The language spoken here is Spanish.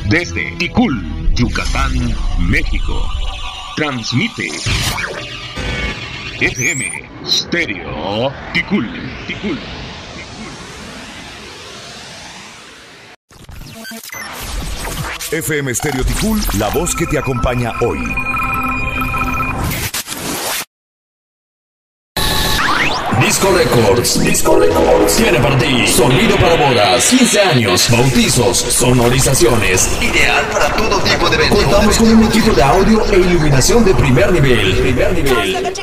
Desde Ticul, Yucatán, México. Transmite FM Stereo Ticul. FM Stereo Ticul, la voz que te acompaña hoy. Disco Records tiene para ti sonido para bodas, 15 años, bautizos, sonorizaciones, ideal para todo tipo de eventos. Contamos con un equipo de audio e iluminación de primer nivel.